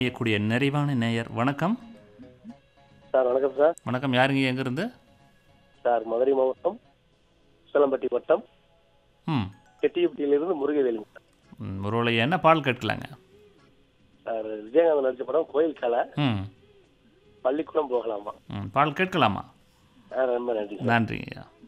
செய்யக்கூடிய நிறைவான நேயர். வணக்கம். சார் வணக்கம் சார். வணக்கம். யாருங்க எங்கேருந்து? சார் மதுரை மாவட்டம் உசிலம்பட்டி வட்டம் ம் செட்டியப்பட்டியிலிருந்து முருகவேலுங்க சார். ஒரு என்ன பால் கேட்கலாங்க? சார் விஜயகாந்த் நடிச்ச படம் கோயில் கலை ம் பள்ளிக்கூடம் போகலாமா? ம் பால் கேட்கலாமா? ரொம்ப நன்றி சார். நன்றிங்க ஐயா.